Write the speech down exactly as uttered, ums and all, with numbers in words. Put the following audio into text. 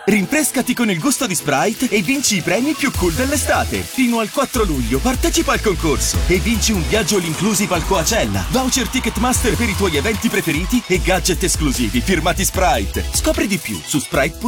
Rinfrescati con il gusto di Sprite e vinci i premi più cool dell'estate. Fino al quattro luglio partecipa al concorso e vinci un viaggio all inclusive al Coachella, voucher Ticketmaster per i tuoi eventi preferiti e gadget esclusivi firmati Sprite. Scopri di più su Sprite punto it.